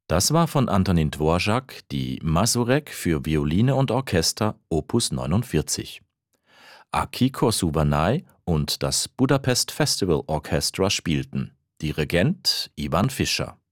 Das war von Antonin Dvorak die Mazurek für Violine und Orchester Opus 49. Akiko Szubanaj und das Budapest Festival Orchestra spielten. Dirigent Ivan Fischer.